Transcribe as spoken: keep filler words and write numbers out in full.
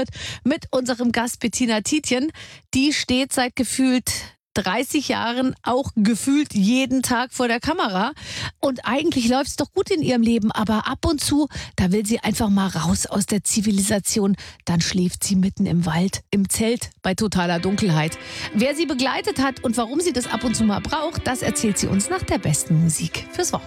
wird mit unserem Gast Bettina Tietjen. Die steht seit gefühlt dreißig Jahren auch gefühlt jeden Tag vor der Kamera. Und eigentlich läuft es doch gut in ihrem Leben, aber ab und zu, da will sie einfach mal raus aus der Zivilisation. Dann schläft sie mitten im Wald, im Zelt, bei totaler Dunkelheit. Wer sie begleitet hat und warum sie das ab und zu mal braucht, das erzählt sie uns nach der besten Musik fürs Wochenende.